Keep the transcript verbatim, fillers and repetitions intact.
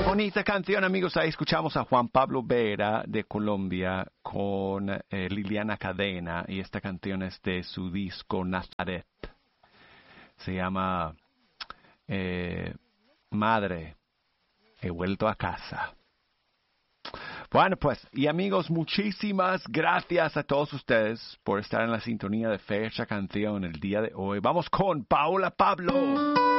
bonita canción, amigos. Ahí escuchamos a Juan Pablo Vera de Colombia con eh, Liliana Cadena y esta canción es de su disco Nazaret. Se llama eh, Madre, he vuelto a casa. Bueno, pues, y amigos, muchísimas gracias a todos ustedes por estar en la sintonía de Fecha Canción el día de hoy. Vamos con Paola Pablo.